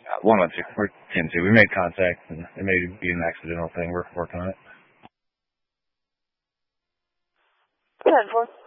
112. We're 10-2. We made contact, and it may be an accidental thing. We're working on it. 10-4.